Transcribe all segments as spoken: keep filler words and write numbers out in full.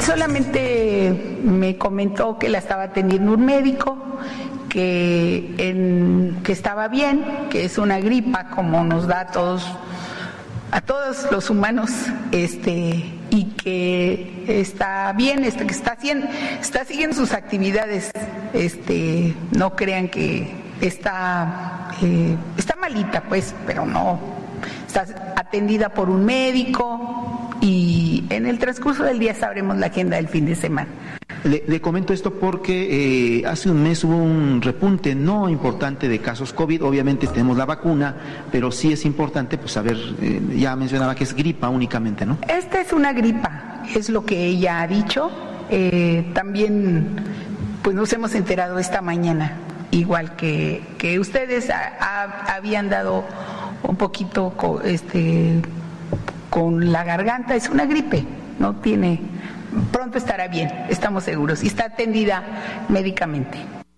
solamente me comentó que la estaba atendiendo un médico, que, en, que estaba bien, que es una gripa como nos da a todos, a todos los humanos, este, y que está bien, este, que está haciendo, está siguiendo sus actividades, este, no crean que está, eh, está malita, pues, pero no, está atendida por un médico y en el transcurso del día sabremos la agenda del fin de semana. Le, le comento esto porque eh, hace un mes hubo un repunte no importante de casos COVID. Obviamente tenemos la vacuna, pero sí es importante pues saber, eh, ya mencionaba que es gripa únicamente, ¿no? Esta es una gripa, es lo que ella ha dicho. Eh, también pues nos hemos enterado esta mañana, igual que, que ustedes a, a, habían dado un poquito con, este, con la garganta. Es una gripe, no tiene... Pronto estará bien, estamos seguros, y está atendida médicamente.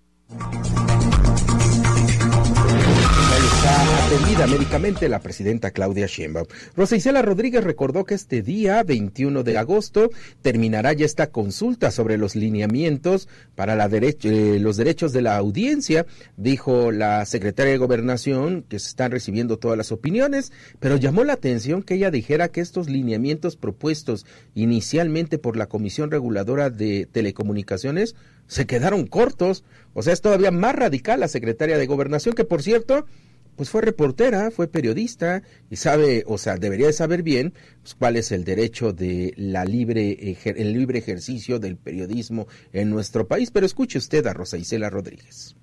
Está atendida médicamente la presidenta Claudia Sheinbaum. Rosa Isela Rodríguez recordó que este día veintiuno de agosto terminará ya esta consulta sobre los lineamientos para la derecho, eh, los derechos de la audiencia. Dijo la secretaria de Gobernación que se están recibiendo todas las opiniones, pero llamó la atención que ella dijera que estos lineamientos propuestos inicialmente por la Comisión Reguladora de Telecomunicaciones se quedaron cortos. O sea, es todavía más radical la secretaria de Gobernación, que por cierto, pues fue reportera, fue periodista y sabe, o sea, debería de saber bien pues, cuál es el derecho de la libre, ejer- el libre ejercicio del periodismo en nuestro país. Pero escuche usted a Rosa Isela Rodríguez.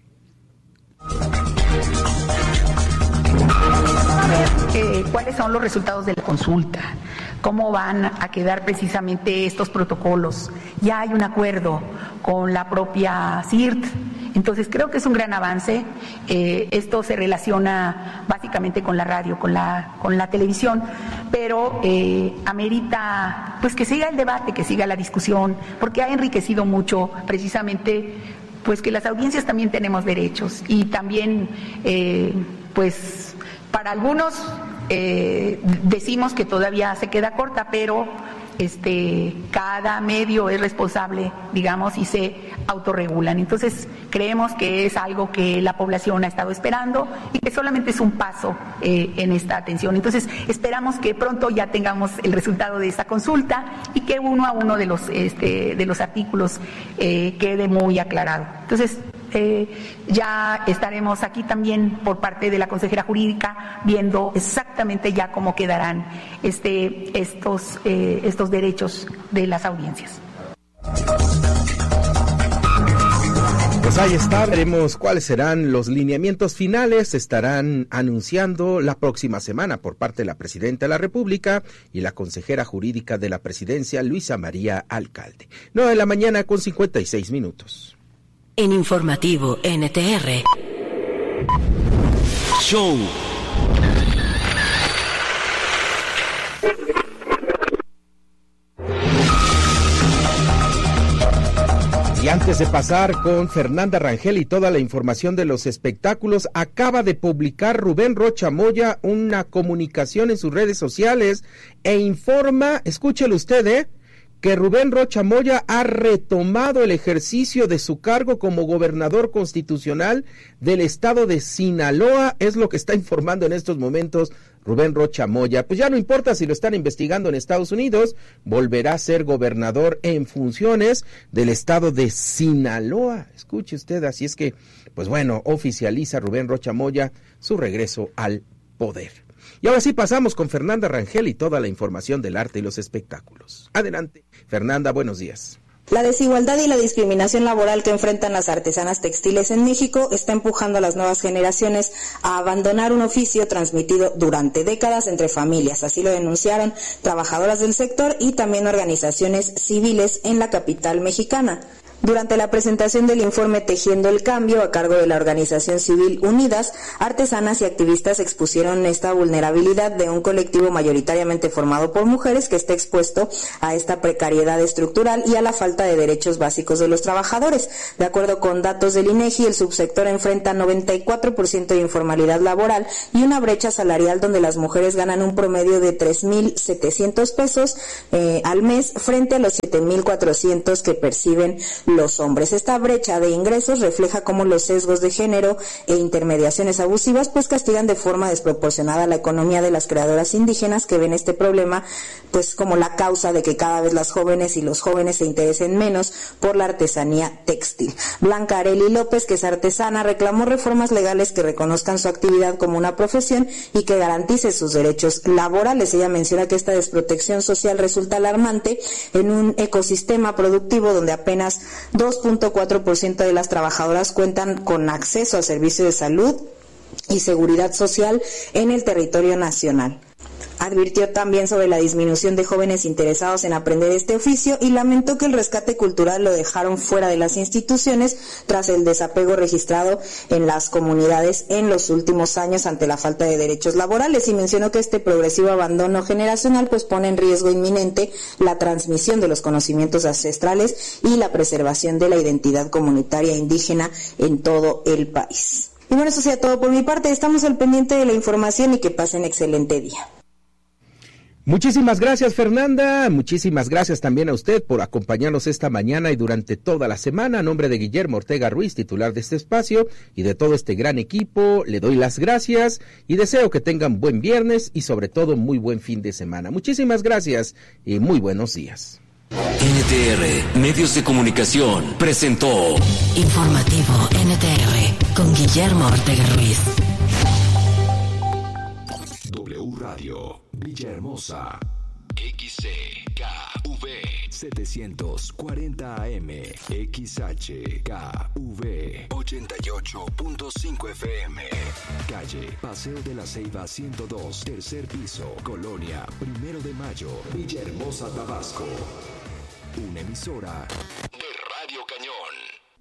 Eh, ¿Cuáles son los resultados de la consulta? ¿Cómo van a quedar precisamente estos protocolos? Ya hay un acuerdo con la propia C I R T. Entonces creo que es un gran avance. Eh, esto se relaciona básicamente con la radio, con la con la televisión, pero eh, amerita pues que siga el debate, que siga la discusión, porque ha enriquecido mucho precisamente pues que las audiencias también tenemos derechos y también eh, pues para algunos eh, decimos que todavía se queda corta, pero este cada medio es responsable, digamos, y se autorregulan. Entonces creemos que es algo que la población ha estado esperando y que solamente es un paso eh, en esta atención. Entonces esperamos que pronto ya tengamos el resultado de esta consulta y que uno a uno de los este, de los artículos eh, quede muy aclarado. Entonces Eh, ya estaremos aquí también por parte de la consejera jurídica viendo exactamente ya cómo quedarán este, estos, eh, estos derechos de las audiencias. Pues ahí está, veremos cuáles serán los lineamientos finales, se estarán anunciando la próxima semana por parte de la Presidenta de la República y la consejera jurídica de la Presidencia, Luisa María Alcalde. nueve de la mañana con cincuenta y seis minutos. En Informativo N T R. Show. Y antes de pasar con Fernanda Rangel y toda la información de los espectáculos, acaba de publicar Rubén Rocha Moya una comunicación en sus redes sociales e informa, escúchelo usted, ¿eh? que Rubén Rocha Moya ha retomado el ejercicio de su cargo como gobernador constitucional del estado de Sinaloa, es lo que está informando en estos momentos Rubén Rocha Moya. Pues ya no importa si lo están investigando en Estados Unidos, volverá a ser gobernador en funciones del estado de Sinaloa. Escuche usted, así es que, pues bueno, oficializa Rubén Rocha Moya su regreso al poder. Y ahora sí pasamos con Fernanda Rangel y toda la información del arte y los espectáculos. Adelante, Fernanda, buenos días. La desigualdad y la discriminación laboral que enfrentan las artesanas textiles en México está empujando a las nuevas generaciones a abandonar un oficio transmitido durante décadas entre familias. Así lo denunciaron trabajadoras del sector y también organizaciones civiles en la capital mexicana. Durante la presentación del informe Tejiendo el Cambio, a cargo de la organización civil Unidas, artesanas y activistas expusieron esta vulnerabilidad de un colectivo mayoritariamente formado por mujeres que está expuesto a esta precariedad estructural y a la falta de derechos básicos de los trabajadores. De acuerdo con datos del INEGI, el subsector enfrenta noventa y cuatro por ciento de informalidad laboral y una brecha salarial donde las mujeres ganan un promedio de tres mil setecientos pesos eh, al mes frente a los siete mil cuatrocientos que perciben los hombres. Esta brecha de ingresos refleja cómo los sesgos de género e intermediaciones abusivas pues castigan de forma desproporcionada la economía de las creadoras indígenas, que ven este problema pues como la causa de que cada vez las jóvenes y los jóvenes se interesen menos por la artesanía textil. Blanca Areli López, que es artesana, reclamó reformas legales que reconozcan su actividad como una profesión y que garantice sus derechos laborales. Ella menciona que esta desprotección social resulta alarmante en un ecosistema productivo donde apenas dos punto cuatro por ciento de las trabajadoras cuentan con acceso a servicios de salud y seguridad social en el territorio nacional. Advirtió también sobre la disminución de jóvenes interesados en aprender este oficio y lamentó que el rescate cultural lo dejaron fuera de las instituciones tras el desapego registrado en las comunidades en los últimos años ante la falta de derechos laborales, y mencionó que este progresivo abandono generacional pues pone en riesgo inminente la transmisión de los conocimientos ancestrales y la preservación de la identidad comunitaria indígena en todo el país. Y bueno, eso sería todo por mi parte. Estamos al pendiente de la información y que pasen excelente día. Muchísimas gracias, Fernanda. Muchísimas gracias también a usted por acompañarnos esta mañana y durante toda la semana. A nombre de Guillermo Ortega Ruiz, titular de este espacio, y de todo este gran equipo, le doy las gracias y deseo que tengan buen viernes y sobre todo muy buen fin de semana. Muchísimas gracias y muy buenos días. N T R, Medios de Comunicación, presentó Informativo N T R con Guillermo Ortega Ruiz. W Radio Villahermosa, X C K V setecientos cuarenta A M, X H K V ochenta y ocho punto cinco F M, calle Paseo de la Ceiba ciento dos, tercer piso, Colonia Primero de Mayo, Villahermosa, Tabasco. Una emisora de Radio Cañón.